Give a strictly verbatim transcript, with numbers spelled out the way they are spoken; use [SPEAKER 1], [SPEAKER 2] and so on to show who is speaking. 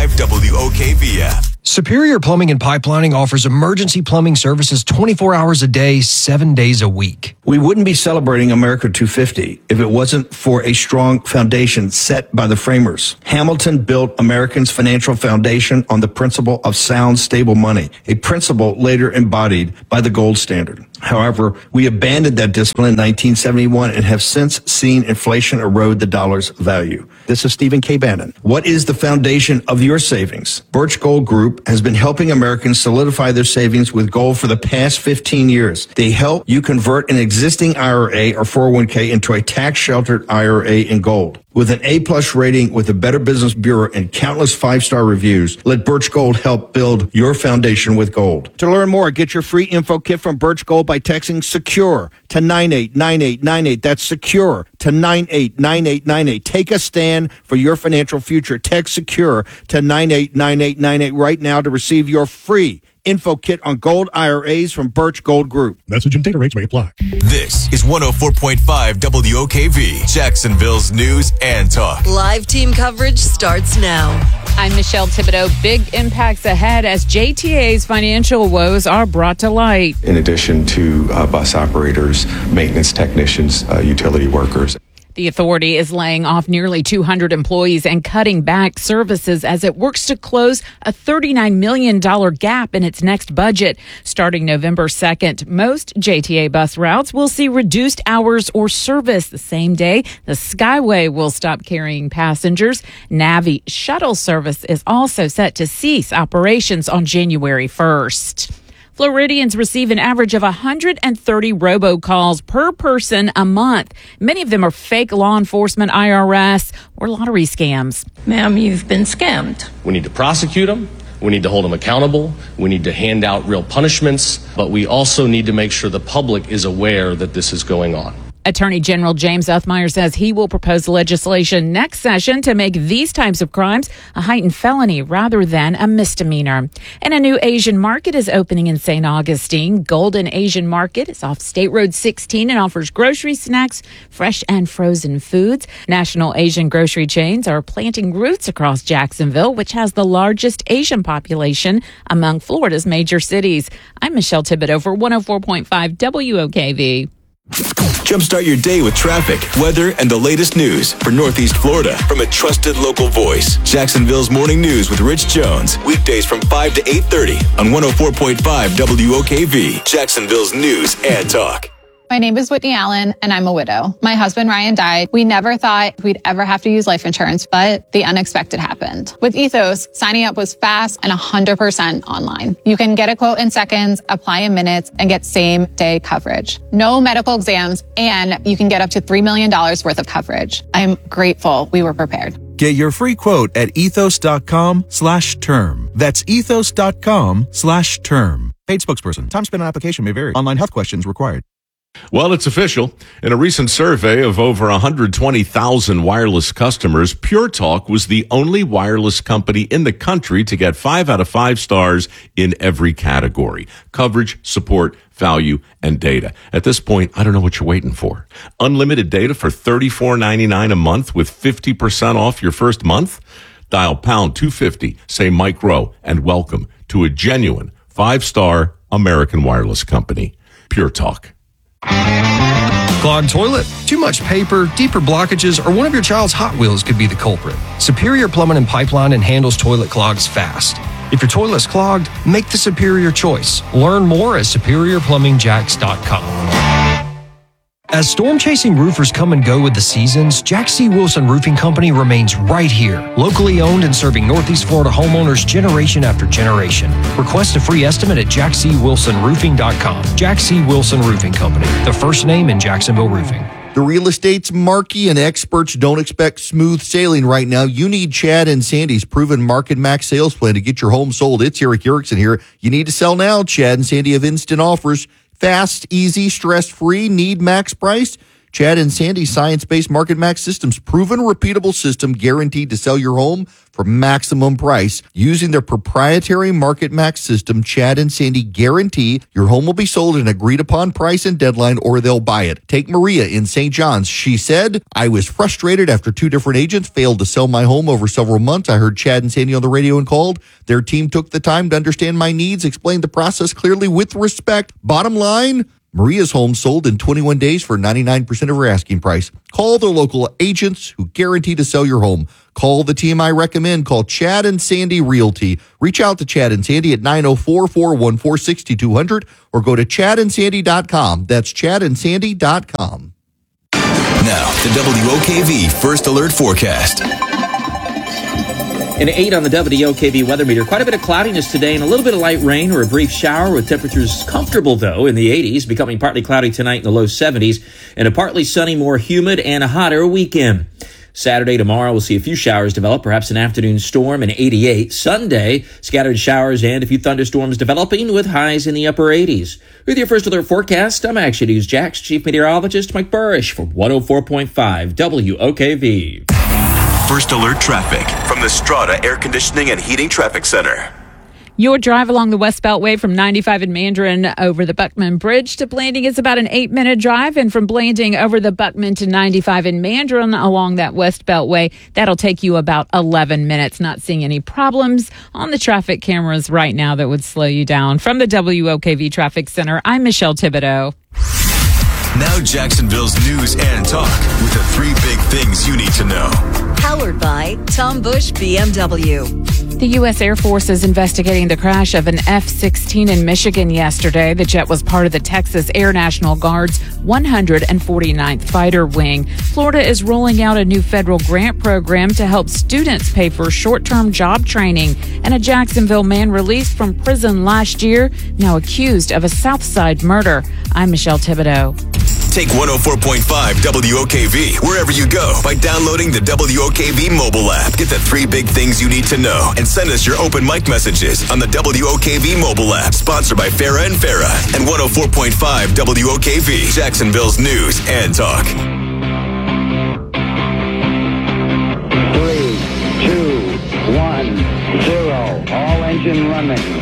[SPEAKER 1] five W O K V app.
[SPEAKER 2] Superior Plumbing and Pipelining offers emergency plumbing services twenty-four hours a day, seven days a week.
[SPEAKER 3] We wouldn't be celebrating America two fifty if it wasn't for a strong foundation set by the framers. Hamilton built Americans' financial foundation on the principle of sound, stable money, a principle later embodied by the gold standard. However, we abandoned that discipline in nineteen seventy-one and have since seen inflation erode the dollar's value. This is Stephen K. Bannon. What is the foundation of your savings? Birch Gold Group has been helping Americans solidify their savings with gold for the past fifteen years. They help you convert an existing I R A or four oh one k into a tax-sheltered I R A in gold. With an A-plus rating with the Better Business Bureau and countless five-star reviews, let Birch Gold help build your foundation with gold. To learn more, get your free info kit from Birch Gold by texting SECURE to nine eight nine eight nine eight. That's SECURE to nine eight nine eight nine eight. Take a stand for your financial future. Text SECURE to nine eight nine eight nine eight right now to receive your free info kit on gold I R As from Birch Gold Group.
[SPEAKER 4] Message and data rates may apply.
[SPEAKER 1] This is one oh four point five W O K V, Jacksonville's news and talk.
[SPEAKER 5] Live team coverage starts now.
[SPEAKER 6] I'm Michelle Thibodeau. Big impacts ahead as J T A's financial woes are brought to light.
[SPEAKER 7] In addition to uh, bus operators, maintenance technicians, uh, utility workers.
[SPEAKER 6] The authority is laying off nearly two hundred employees and cutting back services as it works to close a thirty-nine million dollars gap in its next budget. Starting November second, most J T A bus routes will see reduced hours or service the same day. The Skyway will stop carrying passengers. Navi shuttle service is also set to cease operations on January first. Floridians receive an average of one hundred thirty robocalls per person a month. Many of them are fake law enforcement, I R S, or lottery scams.
[SPEAKER 8] Ma'am, you've been scammed.
[SPEAKER 9] We need to prosecute them. We need to hold them accountable. We need to hand out real punishments. But we also need to make sure the public is aware that this is going on.
[SPEAKER 6] Attorney General James Uthmeier says he will propose legislation next session to make these types of crimes a heightened felony rather than a misdemeanor. And a new Asian market is opening in Saint Augustine. Golden Asian Market is off State Road sixteen and offers grocery, snacks, fresh and frozen foods. National Asian grocery chains are planting roots across Jacksonville, which has the largest Asian population among Florida's major cities. I'm Michelle Thibodeau for one oh four point five W O K V.
[SPEAKER 1] Jumpstart your day with traffic, weather, and the latest news for Northeast Florida from a trusted local voice. Jacksonville's Morning News with Rich Jones. Weekdays from five to eight thirty on one oh four point five W O K V. Jacksonville's News and Talk.
[SPEAKER 10] My name is Whitney Allen, and I'm a widow. My husband, Ryan, died. We never thought we'd ever have to use life insurance, but the unexpected happened. With Ethos, signing up was fast and one hundred percent online. You can get a quote in seconds, apply in minutes, and get same-day coverage. No medical exams, and you can get up to three million dollars worth of coverage. I'm grateful we were prepared.
[SPEAKER 11] Get your free quote at ethos.com slash term. That's ethos.com slash term. Paid spokesperson. Time spent on application may vary. Online health questions required.
[SPEAKER 12] Well, it's official. In a recent survey of over one hundred twenty thousand wireless customers, Pure Talk was the only wireless company in the country to get five out of five stars in every category: coverage, support, value, and data. At this point, I don't know what you're waiting for. Unlimited data for thirty-four ninety-nine a month with fifty percent off your first month? Dial pound two fifty, say Mike Rowe, and welcome to a genuine five-star American wireless company. Pure Talk.
[SPEAKER 2] Clogged toilet, too much paper, deeper blockages, or one of your child's Hot Wheels could be the culprit. Superior Plumbing and Pipeline handles toilet clogs fast. If your toilet's clogged, make the superior choice. Learn more at superior plumbing jacks dot com. As storm-chasing roofers come and go with the seasons, Jack C. Wilson Roofing Company remains right here, locally owned and serving Northeast Florida homeowners generation after generation. Request a free estimate at jack c wilson roofing dot com. Jack C. Wilson Roofing Company, the first name in Jacksonville roofing.
[SPEAKER 13] The real estate's marquee and experts don't expect smooth sailing right now. You need Chad and Sandy's proven Market Max sales plan to get your home sold. It's Eric Erickson here. You need to sell now. Chad and Sandy have instant offers. Fast, easy, stress-free, need max price? Chad and Sandy, science-based Market Max Systems, proven repeatable system guaranteed to sell your home for maximum price. Using their proprietary Market Max system, Chad and Sandy guarantee your home will be sold at an agreed-upon price and deadline, or they'll buy it. Take Maria in Saint John's. She said, I was frustrated after two different agents failed to sell my home over several months. I heard Chad and Sandy on the radio and called. Their team took the time to understand my needs, explained the process clearly with respect. Bottom line, Maria's home sold in twenty-one days for ninety-nine percent of her asking price. Call the local agents who guarantee to sell your home. Call the team I recommend. Call Chad and Sandy Realty. Reach out to Chad and Sandy at nine oh four, four one four, six two zero zero or go to chad and sandy dot com. That's chad and sandy dot com.
[SPEAKER 1] Now, the W O K V First Alert Forecast.
[SPEAKER 4] An eight on the W O K V weather meter. Quite a bit of cloudiness today and a little bit of light rain or a brief shower, with temperatures comfortable, though, in the eighties, becoming partly cloudy tonight in the low seventies, and a partly sunny, more humid and a hotter weekend. Saturday, tomorrow, we'll see a few showers develop, perhaps an afternoon storm, and eighty-eight. Sunday, scattered showers and a few thunderstorms developing with highs in the upper eighties. With your First Alert forecast, I'm Action News Jax Chief Meteorologist Mike Burrish for one oh four point five W O K V.
[SPEAKER 1] First Alert traffic from the Strata Air Conditioning and Heating Traffic Center.
[SPEAKER 6] Your drive along the West Beltway from ninety-five in Mandarin over the Buckman Bridge to Blanding is about an eight-minute drive, and from Blanding over the Buckman to ninety-five in Mandarin along that West Beltway, that'll take you about eleven minutes. Not seeing any problems on the traffic cameras right now that would slow you down. From the W O K V Traffic Center, I'm Michelle Thibodeau.
[SPEAKER 1] Now Jacksonville's news and talk with the three big things you need to know.
[SPEAKER 5] Powered by Tom Bush B M W.
[SPEAKER 6] The U S Air Force is investigating the crash of an F sixteen in Michigan yesterday. The jet was part of the Texas Air National Guard's one hundred forty-ninth Fighter Wing. Florida is rolling out a new federal grant program to help students pay for short-term job training. And a Jacksonville man released from prison last year, now accused of a Southside murder. I'm Michelle Thibodeau.
[SPEAKER 1] Take one oh four point five W O K V wherever you go by downloading the W O K V mobile app. Get the three big things you need to know and send us your open mic messages on the W O K V mobile app. Sponsored by Farah and Farah and one oh four point five W O K V, Jacksonville's news and talk.
[SPEAKER 14] Three, two, one, zero. All engine running.